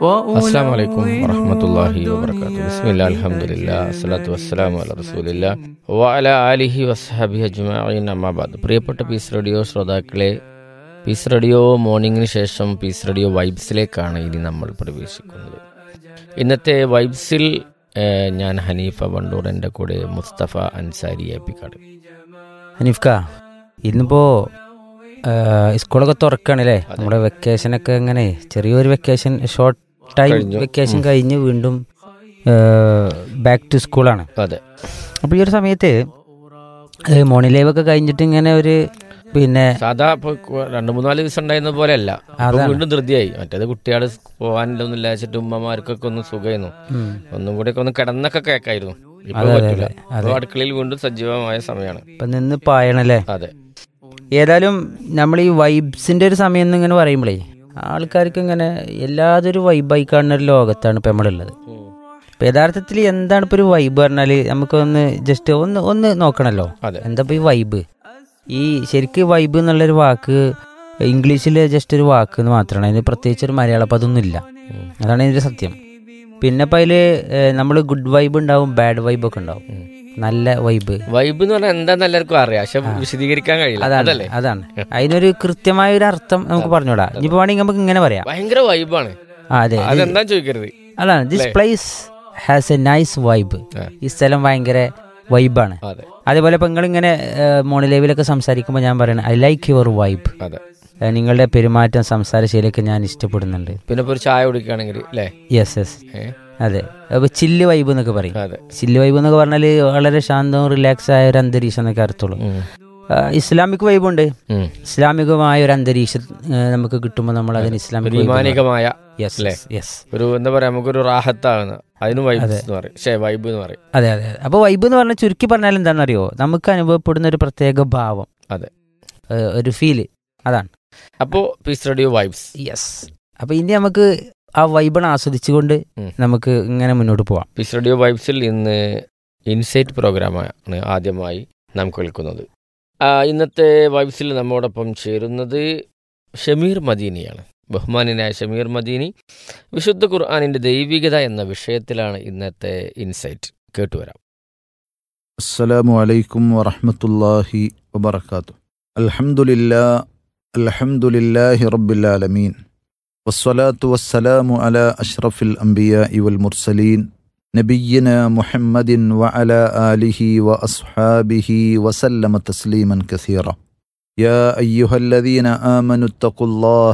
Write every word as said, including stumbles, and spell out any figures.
അസ്സലാമു അലൈക്കും വറഹ്മത്തുള്ളാഹി വബറകാതുഹു. ബിസ്മില്ലാ അൽഹംദുലില്ലാ അസ്സലാത്തു വസ്സലാമു അലാ റസൂലില്ലാ വഅലാ ആലിഹി വസ്ഹബിഹി അജ്മഈൻ. അമ്മാ ബഅദ്. പ്രിയപ്പെട്ട പീസ് റേഡിയോ ശ്രോതാക്കളെ, പീസ് റേഡിയോ മോർണിംഗിന് ശേഷം പീസ് റേഡിയോ വൈബ്സിലേക്കാണ് ഇനി നമ്മൾ പ്രവേശിക്കുന്നത്. ഇന്നത്തെ വൈബ്സിൽ ഞാൻ ഹനീഫ വണ്ടൂർ, എൻ്റെ കൂടെ മുസ്തഫ അൻസാരി ഏപ്പിക്കാട്. ഹനീഫ്ക, ഇന്നിപ്പോൾ സ്കൂളൊക്കെ തുറക്കുകയാണല്ലേ. നമ്മുടെ വെക്കേഷനൊക്കെ ഇങ്ങനെ ചെറിയൊരു വെക്കേഷൻ, ഷോർട്ട് ടൈം വെക്കേഷൻ കഴിഞ്ഞ് വീണ്ടും ബാക്ക് ടു സ്കൂളാണ്. അതെ. അപ്പോൾ ഈ ഒരു സമയത്ത് മോർണിംഗ് ലൈവ് ഒക്കെ കഴിഞ്ഞിട്ട് ഇങ്ങനെ ഒരു പിന്നെ സാധാ രണ്ടു മൂന്നാല് ദിവസം ഉണ്ടായിരുന്ന പോലെ അല്ല, വീണ്ടും ധൃതിയായി. മറ്റേത് കുട്ടികൾ പോകാനില്ലൊന്നും ഇല്ലാച്ചിട്ട് ഉമ്മമാർക്കൊക്കെ ഒന്ന് സുഖമായിരുന്നു, ഒന്നും കൂടി ഒക്കെ ഒന്ന് കിടന്നൊക്കെ കേൾക്കായിരുന്നു. ഇപ്പൊ പറ്റില്ല, അടുക്കളയിൽ വീണ്ടും സജീവമായ സമയമാണ് ഇപ്പൊ നിന്ന് പായണല്ലേ. അതെ. ഏതായാലും നമ്മൾ ഈ വൈബ്സിന്റെ ഒരു സമയം എന്ന് ഇങ്ങനെ പറയുമ്പോഴേ ആൾക്കാർക്ക് ഇങ്ങനെ എല്ലാതൊരു വൈബായി കാണുന്ന ഒരു ലോകത്താണ് ഇപ്പൊ നമ്മളുള്ളത്. ഇപ്പൊ യഥാർത്ഥത്തിൽ എന്താണ് ഇപ്പൊ ഒരു വൈബ് പറഞ്ഞാല് നമുക്കൊന്ന് ജസ്റ്റ് ഒന്ന് ഒന്ന് നോക്കണല്ലോ. എന്താ ഇപ്പൊ ഈ വൈബ്? ഈ ശരിക്ക് വൈബ് എന്നുള്ളൊരു വാക്ക് ഇംഗ്ലീഷിൽ ജസ്റ്റ് ഒരു വാക്ക് എന്ന് മാത്രമാണ്, അതിന് പ്രത്യേകിച്ച് ഒരു മലയാള പദമൊന്നും ഇല്ല. അതാണ് ഇതിന്റെ സത്യം. പിന്നെ ഇപ്പൊ അതില് നമ്മൾ ഗുഡ് വൈബ് ഉണ്ടാവും, ബാഡ് വൈബ് ഒക്കെ ഉണ്ടാവും. നല്ല വൈബ് വൈബ് എന്ന് പറഞ്ഞാൽ എന്താന്ന് എല്ലാവർക്കും അറിയാം, പക്ഷെ വിശദീകരിക്കാൻ കഴിയില്ല. അതാണ് അതാണ് അതിനൊരു കൃത്യമായ ഒരു അർത്ഥം നമുക്ക് പറഞ്ഞുകൂടാ. ഇനിയിപ്പോ വേണമെങ്കിൽ നമുക്ക് ഇങ്ങനെ പറയാം, ഭയങ്കര വൈബാണ്. അതെ, അതെന്താ ചോദിക്കരുത്. അതാണ് this place has A nice vibe. ഈ സ്ഥലം ഭയങ്കര വൈബാണ്. അതേപോലെ ഇപ്പൊ നിങ്ങൾ ഇങ്ങനെ മോർണിംഗ് ലൈവിലൊക്കെ സംസാരിക്കുമ്പോൾ ഞാൻ പറയണത് ഐ ലൈക്ക് യുവർ വൈബ്. നിങ്ങളുടെ പെരുമാറ്റം, സംസാര ശൈലിയൊക്കെ ഞാൻ ഇഷ്ടപ്പെടുന്നുണ്ട്. പിന്നെ ഒരു ചായ കുടിക്കുകയാണെങ്കിൽ യെസ് യെസ് അതെ. അപ്പൊ ചില്ല് വൈബ് എന്നൊക്കെ പറയും. ചില്ല് വൈബ് എന്നൊക്കെ പറഞ്ഞാല് വളരെ ശാന്തവും റിലാക്സ് ആയ ഒരു അന്തരീക്ഷം എന്നൊക്കെ അർത്ഥമുള്ളൂ. ഇസ്ലാമിക് വൈബുണ്ട്. ഇസ്ലാമികമായ ഒരു അന്തരീക്ഷം നമുക്ക് കിട്ടുമ്പോൾ നമ്മൾ അതിന് ഇസ്ലാമിക് ഈമാനികമായ ഒരു എന്താ പറയാ നമുക്കൊരു റാഹത്താകുന്ന അതിന് വൈബ് എന്ന് പറയും. അതെ അതെ. അപ്പൊ വൈബ് എന്ന് പറഞ്ഞാൽ ചുരുക്കി പറഞ്ഞാൽ എന്താണെന്നറിയോ, നമുക്ക് അനുഭവപ്പെടുന്ന ഒരു പ്രത്യേക ഭാവം, അതെ, ഒരു ഫീല്, അതാണ്. അപ്പോ പീസ് റേഡിയോ വൈബ്സ്. യെസ്. അപ്പൊ ഇനി നമുക്ക് ആ വൈബിനെ ആസ്വദിച്ചുകൊണ്ട് നമുക്ക് ഇങ്ങനെ മുന്നോട്ട് പോവാം. പീസ് റേഡിയോ വൈബ്സിൽ ഇന്ന് ഇൻസൈറ്റ് പ്രോഗ്രാമാണ് ആദ്യമായി നാം കേൾക്കുന്നത്. ഇന്നത്തെ വൈബ്സിൽ നമ്മോടൊപ്പം ചേരുന്നത് ഷമീർ മദീനിയാണ്. ബഹുമാനായ ഷമീർ മദീനി വിശുദ്ധ ഖുർആനിന്റെ ദൈവികത എന്ന വിഷയത്തിലാണ് ഇന്നത്തെ ഇൻസൈറ്റ്. കേട്ടുവരാം. അസ്സലാമു അലൈക്കും വറഹ്മത്തുള്ളാഹി വബറകാതുഹു. അൽഹംദുലില്ലാഹ് അൽഹംദുലില്ലാഹി റബ്ബിൽ ആലമീൻ വസ്സലാത്തു വസ്സലാമു അലാ അഷ്റഫിൽ അംബിയാഇ വൽ മുർസലീൻ നബിയ്യിനാ മുഹമ്മദിൻ വഅലാ ആലിഹി വഅസ്ഹാബിഹി വസല്ലമ തസ്ലീമൻ കസീറ. യാ അയ്യുഹല്ലദീന ആമനു ഇത്തഖുല്ലാഹ